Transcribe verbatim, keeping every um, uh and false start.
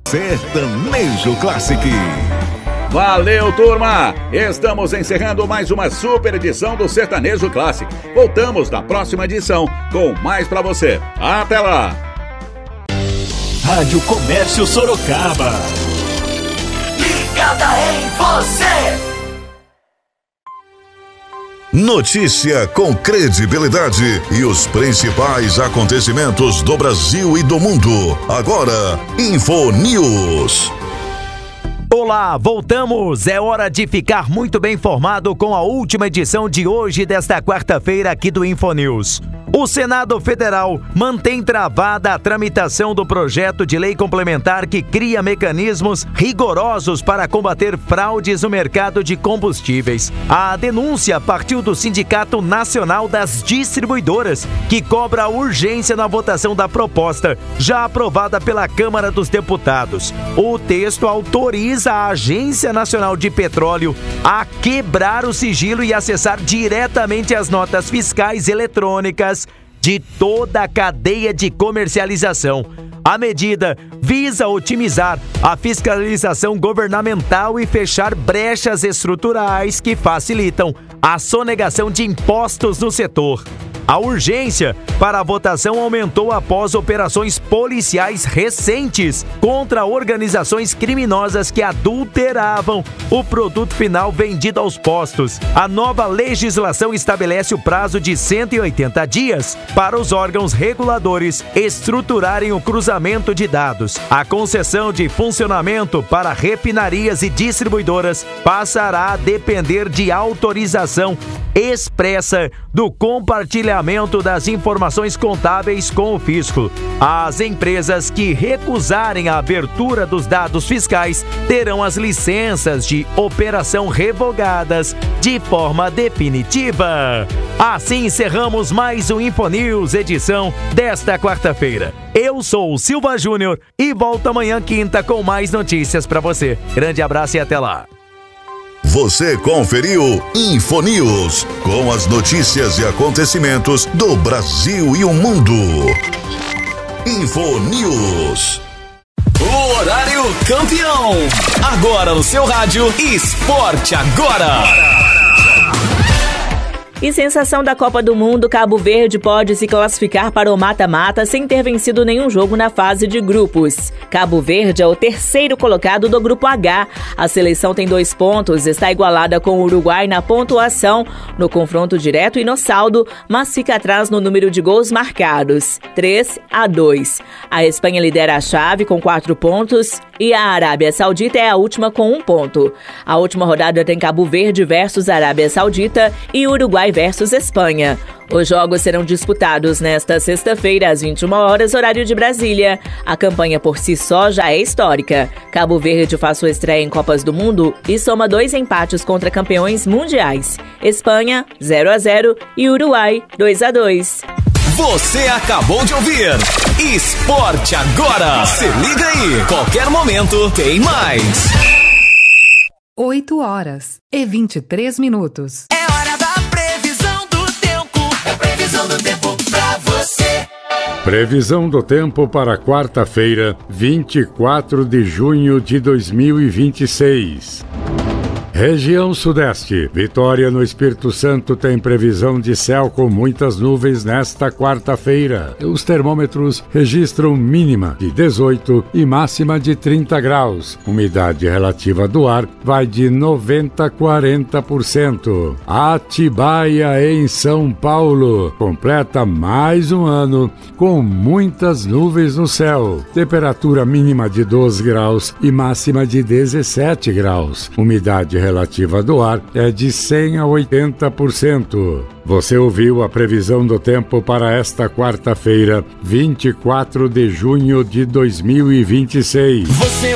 Sertanejo Classic. Valeu, turma! Estamos encerrando mais uma super edição do Sertanejo Classic. Voltamos na próxima edição com mais pra você. Até lá! Rádio Comércio Sorocaba. Ligada em você! Notícia com credibilidade e os principais acontecimentos do Brasil e do mundo. Agora, Info News. Olá, voltamos! É hora de ficar muito bem informado com a última edição de hoje, desta quarta-feira, aqui do Infonews. O Senado Federal mantém travada a tramitação do projeto de lei complementar que cria mecanismos rigorosos para combater fraudes no mercado de combustíveis. A denúncia partiu do Sindicato Nacional das Distribuidoras, que cobra a urgência na votação da proposta, já aprovada pela Câmara dos Deputados. O texto autoriza a Agência Nacional de Petróleo a quebrar o sigilo e acessar diretamente as notas fiscais eletrônicas de toda a cadeia de comercialização. A medida visa otimizar a fiscalização governamental e fechar brechas estruturais que facilitam a sonegação de impostos no setor. A urgência para a votação aumentou após operações policiais recentes contra organizações criminosas que adulteravam o produto final vendido aos postos. A nova legislação estabelece o prazo de cento e oitenta dias para os órgãos reguladores estruturarem o cruzamento de dados. A concessão de funcionamento para refinarias e distribuidoras passará a depender de autorização expressa do compartilhamento das informações contábeis com o fisco. As empresas que recusarem a abertura dos dados fiscais terão as licenças de operação revogadas de forma definitiva. Assim encerramos mais um Infonews, edição desta quarta-feira. Eu sou o Silva Júnior e volto amanhã quinta com mais notícias para você. Grande abraço e até lá. Você conferiu Infonews, com as notícias e acontecimentos do Brasil e o mundo. Infonews. O horário campeão. Agora no seu rádio, Esporte Agora. E sensação da Copa do Mundo, Cabo Verde pode se classificar para o mata-mata sem ter vencido nenhum jogo na fase de grupos. Cabo Verde é o terceiro colocado do Grupo H. A seleção tem dois pontos, está igualada com o Uruguai na pontuação, no confronto direto e no saldo, mas fica atrás no número de gols marcados, três a dois. A Espanha lidera a chave com quatro pontos e a Arábia Saudita é a última com um ponto. A última rodada tem Cabo Verde versus Arábia Saudita e Uruguai versus Espanha. Os jogos serão disputados nesta sexta-feira, às vinte e uma horas, horário de Brasília. A campanha por si só já é histórica. Cabo Verde faz sua estreia em Copas do Mundo e soma dois empates contra campeões mundiais. Espanha, zero a zero e Uruguai, dois a dois. Você acabou de ouvir Esporte Agora. Se liga aí, qualquer momento tem mais. oito horas e vinte e três minutos. É hora da previsão do tempo. É previsão do tempo pra você. Previsão do tempo para quarta-feira, vinte e quatro de junho de dois mil e vinte e seis. Região Sudeste. Vitória no Espírito Santo tem previsão de céu com muitas nuvens nesta quarta-feira. Os termômetros registram mínima de dezoito e máxima de trinta graus. Umidade relativa do ar vai de noventa a quarenta por cento. Atibaia, em São Paulo, completa mais um ano com muitas nuvens no céu. Temperatura mínima de doze graus e máxima de dezessete graus. Umidade relativa do ar é de cem a oitenta por cento. Você ouviu a previsão do tempo para esta quarta-feira, vinte e quatro de junho de dois mil e vinte e seis. Você